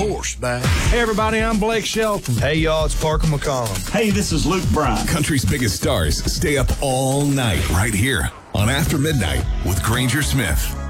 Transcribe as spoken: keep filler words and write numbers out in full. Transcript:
horseback. Hey, everybody, I'm Blake Shelton. Hey, y'all, it's Parker McCollum. Hey, this is Luke Bryan. Country's biggest stars stay up all night right here on After Midnight with Granger Smith.